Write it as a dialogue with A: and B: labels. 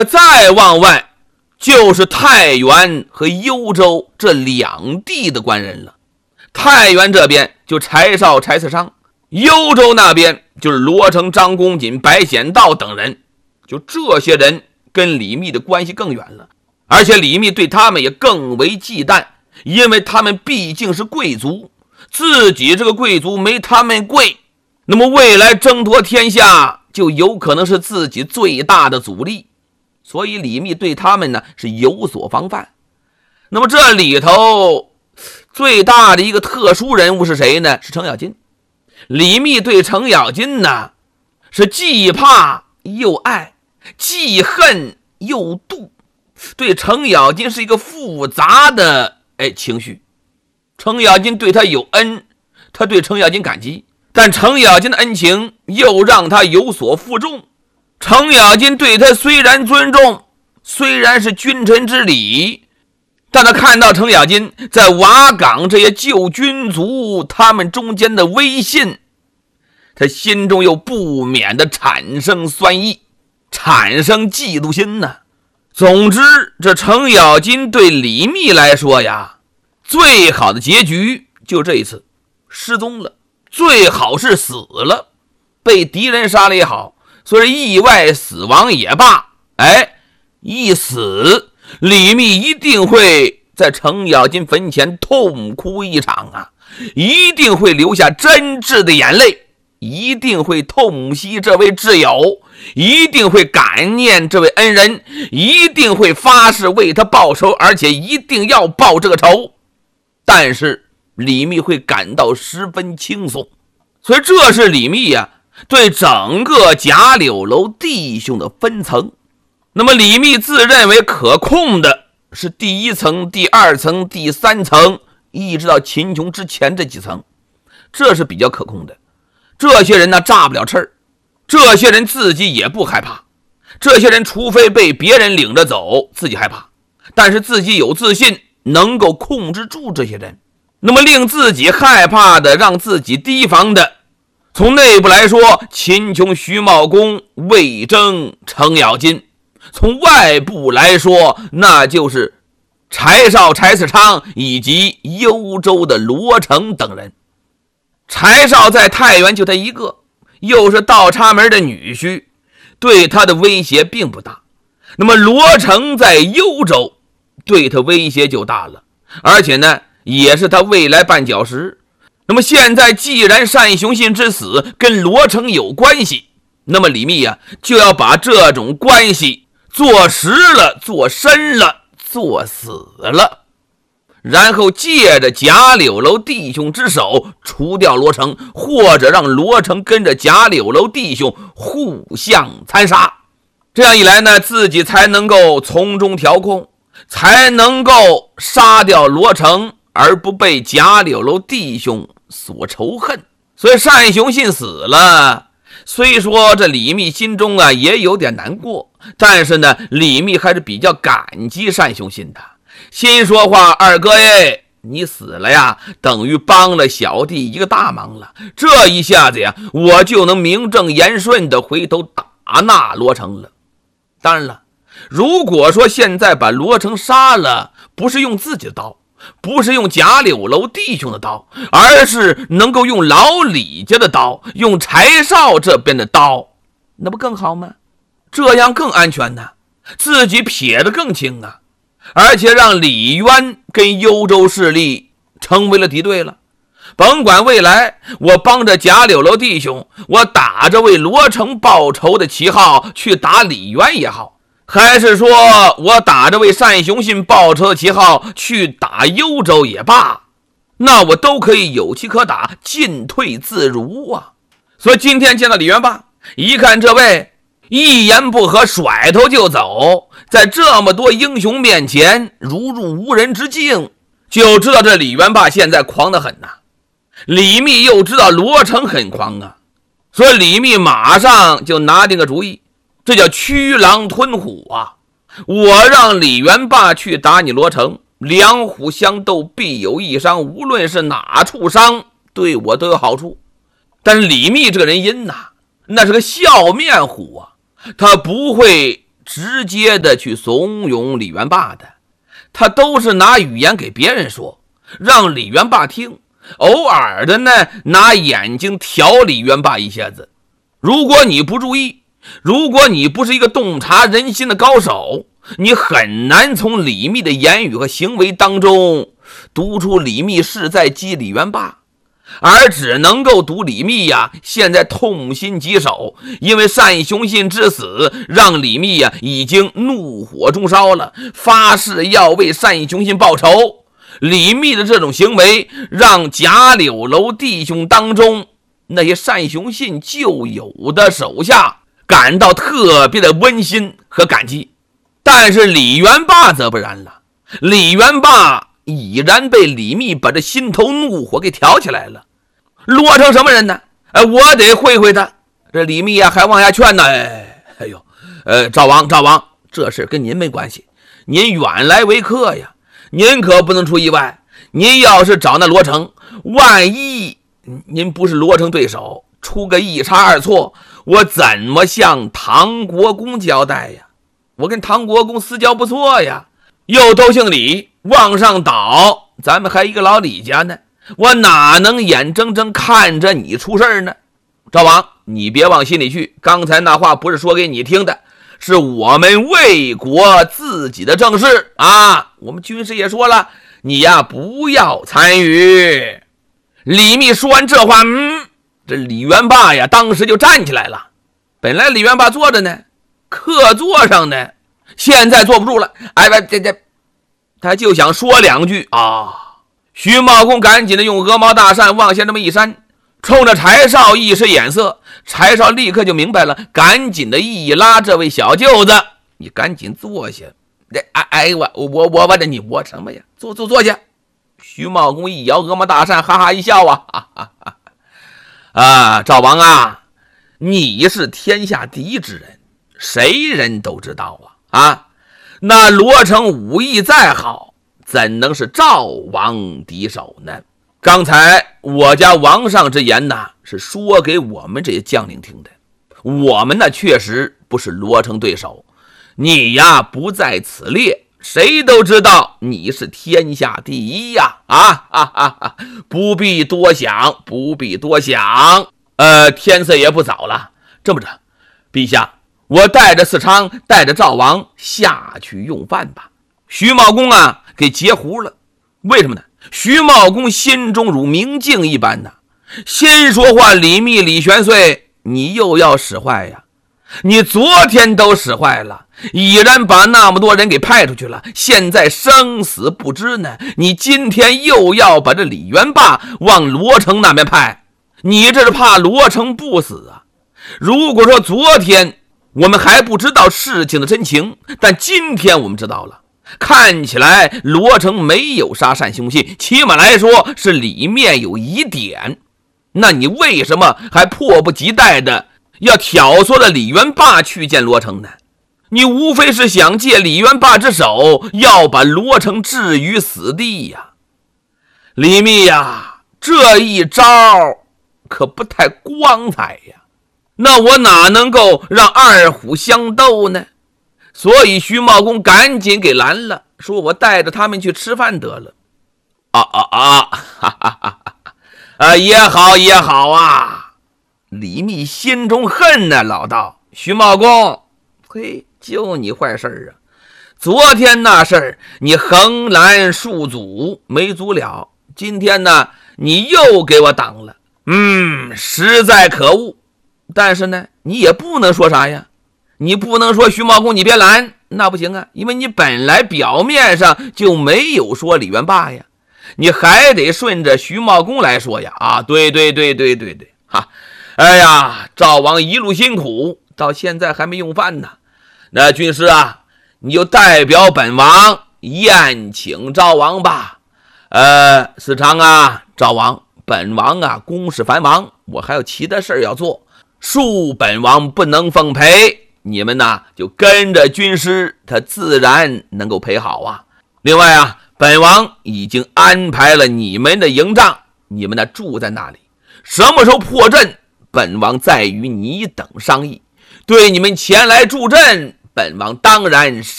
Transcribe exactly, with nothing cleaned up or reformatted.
A: 再往外就是太原和幽州这两地的官人了。太原这边就柴绍、柴次昌，幽州那边就是罗成、张公瑾、白显道等人。就这些人跟李密的关系更远了，而且李密对他们也更为忌惮，因为他们毕竟是贵族，自己这个贵族没他们贵，那么未来争夺天下就有可能是自己最大的阻力，所以李密对他们呢是有所防范。那么这里头最大的一个特殊人物是谁呢？是程咬金。李密对程咬金呢是既怕又爱，既恨又妒，对程咬金是一个复杂的哎情绪。程咬金对他有恩，他对程咬金感激，但程咬金的恩情又让他有所负重。程咬金对他虽然尊重，虽然是君臣之礼，但他看到程咬金在瓦岗这些旧军族他们中间的威信，他心中又不免的产生酸意，产生嫉妒心呢。总之，这程咬金对李密来说呀，最好的结局就这一次，失踪了，最好是死了，被敌人杀了也好，所以意外死亡也罢，哎，一死，李密一定会在程咬金坟前痛哭一场啊，一定会流下真挚的眼泪，一定会痛惜这位挚友，一定会感念这位恩人，一定会发誓为他报仇，而且一定要报这个仇。但是李密会感到十分轻松，所以这是李密呀、啊、对整个贾柳楼弟兄的分层。那么李密自认为可控的是第一层、第二层、第三层，一直到秦琼之前这几层，这是比较可控的。这些人呢炸不了刺儿，这些人自己也不害怕，这些人除非被别人领着走自己害怕，但是自己有自信能够控制住这些人。那么令自己害怕的，让自己提防的，从内部来说，秦琼、徐茂公、魏征、程咬金；从外部来说，那就是柴绍、柴次昌以及幽州的罗成等人。柴绍在太原就他一个，又是倒插门的女婿，对他的威胁并不大。那么罗成在幽州，对他威胁就大了，而且呢也是他未来绊脚石。那么现在既然单雄信之死跟罗成有关系，那么李密啊就要把这种关系做实了，做深了，做死了，然后借着贾柳楼弟兄之手除掉罗成，或者让罗成跟着贾柳楼弟兄互相残杀。这样一来呢，自己才能够从中调控，才能够杀掉罗成，而不被贾柳楼弟兄所仇恨。所以单雄信死了，虽说这李密心中啊也有点难过，但是呢李密还是比较感激单雄信的，心说话，二哥耶，你死了呀，等于帮了小弟一个大忙了，这一下子呀我就能名正言顺的回头打那罗成了。当然了，如果说现在把罗成杀了，不是用自己的刀，不是用贾柳楼弟兄的刀，而是能够用老李家的刀，用柴绍这边的刀，那不更好吗？这样更安全呢，自己撇得更轻啊，而且让李渊跟幽州势力成为了敌对了。甭管未来我帮着贾柳楼弟兄，我打着为罗成报仇的旗号去打李渊也好，还是说我打着为单雄信报仇的旗号去打幽州也罢，那我都可以有旗可打，进退自如啊。所以今天见到李渊霸，一看这位一言不合甩头就走，在这么多英雄面前如入无人之境，就知道这李渊霸现在狂得很呐、啊。李密又知道罗成很狂啊，所以李密马上就拿定个主意，这叫驱狼吞虎啊！我让李元霸去打你罗成，两虎相斗必有一伤，无论是哪处伤对我都有好处。但是李密这个人阴呐、啊，那是个笑面虎啊，他不会直接的去怂恿李元霸的，他都是拿语言给别人说，让李元霸听，偶尔的呢拿眼睛瞟李元霸一下子。如果你不注意，如果你不是一个洞察人心的高手，你很难从李密的言语和行为当中读出李密是在激李元霸，而只能够读李密呀现在痛心疾首，因为单雄信之死让李密呀已经怒火中烧了，发誓要为单雄信报仇。李密的这种行为让贾柳楼弟兄当中那些单雄信旧有的手下感到特别的温馨和感激。但是李元霸则不然了，李元霸已然被李密把这心头怒火给挑起来了。罗成什么人呢？哎，我得会会他。这李密啊还往下劝呢。哎，哎呦，呃，赵王，赵王，这事跟您没关系，您远来为客呀，您可不能出意外。您要是找那罗成，万一您不是罗成对手，出个一差二错，我怎么向唐国公交代呀？我跟唐国公私交不错呀，又都姓李，往上倒，咱们还一个老李家呢，我哪能眼睁睁看着你出事呢？赵王，你别往心里去，刚才那话不是说给你听的，是我们魏国自己的政事啊。我们军师也说了，你呀不要参与。李密说完这话，嗯，这李元霸呀当时就站起来了。本来李元霸坐着呢，客座上呢，现在坐不住了，哎，这这，他就想说两句啊。徐茂公赶紧的用鹅毛大扇往下这么一扇，冲着柴少一使眼色，柴少立刻就明白了，赶紧的一拉这位小舅子，你赶紧坐下。哎哎，我我我我这你我什么呀？坐坐坐下。徐茂公一摇鹅毛大扇，哈哈一笑啊，哈哈哈啊，赵王啊，你是天下第一之人，谁人都知道啊啊，那罗成武艺再好，怎能是赵王敌手呢？刚才我家王上之言呢，是说给我们这些将领听的，我们呢确实不是罗成对手，你呀不在此列，谁都知道你是天下第一呀！啊哈哈哈，不必多想，不必多想。呃，天色也不早了，这么着，陛下，我带着四昌，带着赵王下去用饭吧。徐茂公啊，给截胡了。为什么呢？徐茂公心中如明镜一般呐，先说话李密、李玄岁，你又要使坏呀？你昨天都使坏了，已然把那么多人给派出去了，现在生死不知呢，你今天又要把这李元霸往罗成那边派，你这是怕罗成不死啊？如果说昨天我们还不知道事情的真情，但今天我们知道了，看起来罗成没有杀单雄信，起码来说是里面有疑点，那你为什么还迫不及待的要挑唆了李元霸去见罗成呢？你无非是想借李元霸之手，要把罗成置于死地呀。李密呀，这一招可不太光彩呀，那我哪能够让二虎相斗呢？所以徐茂公赶紧给拦了，说我带着他们去吃饭得了。啊啊啊，哈哈哈哈啊，也好也好啊。李密心中恨呢、啊，老道，徐茂公，嘿，就你坏事啊！昨天那事儿你横拦竖阻没足了，今天呢你又给我挡了，嗯，实在可恶。但是呢你也不能说啥呀，你不能说徐茂公你别拦，那不行啊，因为你本来表面上就没有说李元霸呀，你还得顺着徐茂公来说呀。啊，对对对对对对，哈，哎呀，赵王一路辛苦，到现在还没用饭呢。那军师啊，你就代表本王宴请赵王吧。呃，四昌啊，赵王，本王啊公事繁忙，我还有其他事要做，恕本王不能奉陪。你们呢就跟着军师，他自然能够陪好啊。另外啊，本王已经安排了你们的营帐，你们呢住在那里，什么时候破阵，本王再与你等商议。对你们前来助阵， 本王当然